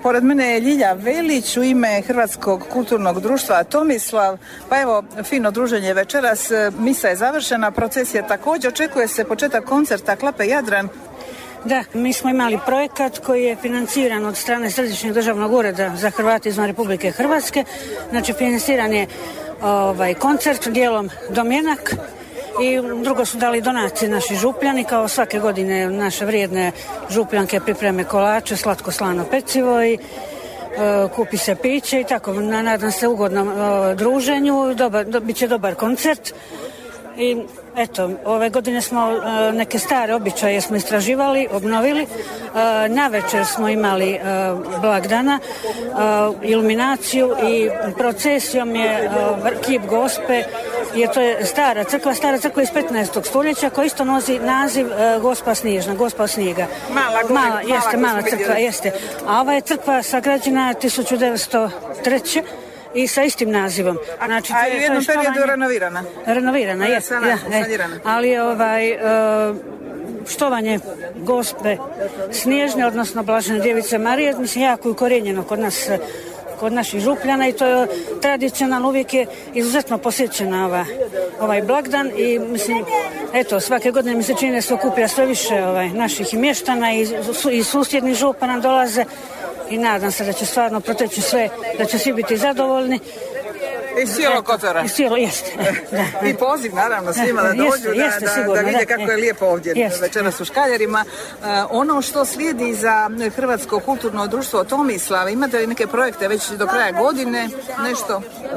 Pored mene je Ljilja Velić u ime Hrvatskog kulturnog društva Tomislav. Pa evo, fino druženje večeras, misa je završena, procesija također, očekuje se početak koncerta Klape Jadran. Da, mi smo imali projekat koji je financiran od strane Središnjeg državnog ureda za Hrvate izvan Republike Hrvatske. Znači, financiran je koncert dijelom Domjenak i drugo su dali donacije naši župljani, kao svake godine naše vrijedne župljanke pripreme kolače, slatko slano pecivo i kupi se piće i tako. Nadam se ugodnom druženju, bit će dobar koncert. I eto, ove godine smo neke stare običaje smo istraživali, obnovili. Navečer smo imali blagdana, iluminaciju i procesijom je kip Gospe, jer to je stara crkva iz 15. stoljeća koja isto nosi naziv Gospa Snježna, Gospa snijega. Mala crkva, jeste. A ova je crkva sagrađena 1903. i sa istim nazivom. Znači, a u jednom periodu renovirana? Renovirana, je. Sanirana. Ali štovanje Gospe Snježne, odnosno Blažene Djevice Marije, mislim, jako je ukorijenjeno kod naših župljana i to je tradicionalno, uvijek je izuzetno posjećena ovaj blagdan i mislim, eto, svake godine mi se čini da se okuplja sve više naših mještana i susjednih župa nam dolaze i nadam se da će stvarno proteći sve, da će svi biti zadovoljni. I cijelo Kotora. I cijelo, jeste. Da. I poziv naravno svima da dođu, da vide kako je lijepo ovdje večeras u Škaljerima. Ono što slijedi za Hrvatsko kulturno društvo Tomislav, imate li neke projekte već do kraja godine, nešto?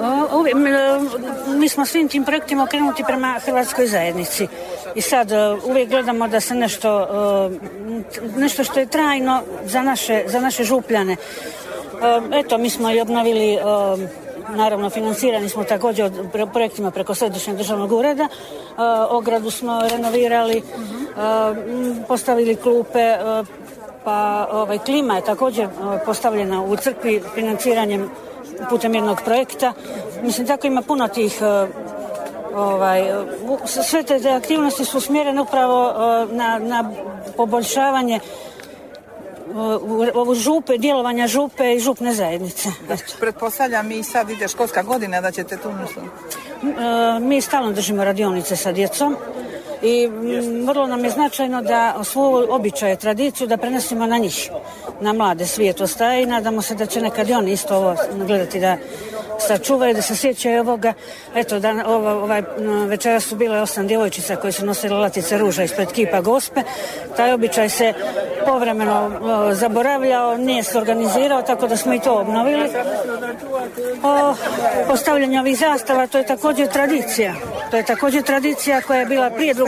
Mi smo svim tim projektima okrenuti prema Hrvatskoj zajednici. I sad uvijek gledamo da se nešto što je trajno za naše župljane. Eto, mi smo i obnovili, naravno financirani smo također projektima preko Središnjeg državnog ureda. Ogradu smo renovirali, postavili klupe, pa klima je također postavljena u crkvi financiranjem putem jednog projekta. Mislim, tako ima puno tih sve te aktivnosti su usmjerene upravo na poboljšavanje djelovanja župe i župne zajednice. Pretpostavljam i sad ide školska godina da ćete tu nešto? Mi stalno držimo radionice sa djecom i vrlo nam je značajno da svoju običaje, tradiciju da prenesemo na njih, na mlade svijet ostaje i nadamo se da će nekad i oni isto ovo gledati da sačuvaju, da se sjećaju ovoga. Eto, večera su bile 8 djevojčica koje su nosile latice ruža ispred kipa Gospe. Taj običaj se povremeno zaboravljao, nije se organizirao, tako da smo i to obnovili. Postavljanje ovih zastava, to je također tradicija. To je također tradicija koja je bila prije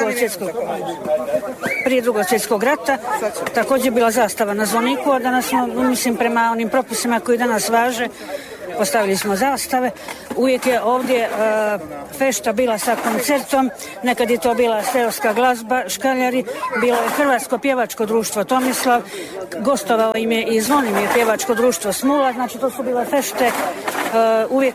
Drugog svjetskog rata. Također bila zastava na zvoniku, a danas smo, mislim, prema onim propisima koji danas važe, postavili smo zastave. Uvijek je ovdje fešta bila sa koncertom, nekad je to bila seoska glazba, Škaljari, bilo je Hrvatsko pjevačko društvo Tomislav, gostovao im je i Zvonimir pjevačko društvo Smula, znači to su bile fešte uvijek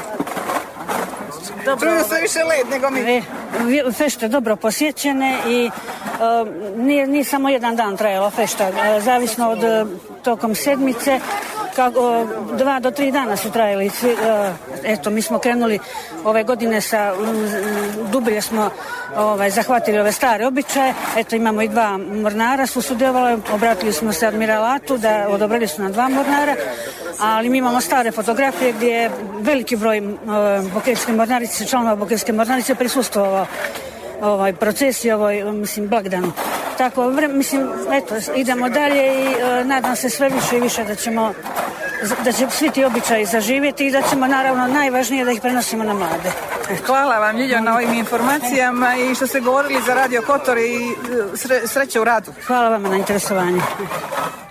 dobro, sve više led nego mi. Fešte dobro posjećene i nije samo jedan dan trajala fešta, zavisno od tokom sedmice, 2 do 3 dana su trajali. Eto, mi smo krenuli ove godine dublje smo zahvatili ove stare običaje. Eto, imamo i 2 mornara su sudjelovali, obratili smo se admiralatu da odobrili su nam 2 mornara, ali mi imamo stare fotografije gdje je veliki broj Bokeljske mornarice, članova Bokeljske mornarice prisustvovao procesi, blagdanu. Tako, mislim, eto, idemo dalje i nadam se sve više i više da će svi ti običaji zaživjeti i da ćemo, naravno, najvažnije da ih prenosimo na mlade. Hvala vam, Ljilja, na ovim informacijama i što ste govorili za Radio Kotor i sreće u radu. Hvala vam na interesovanju.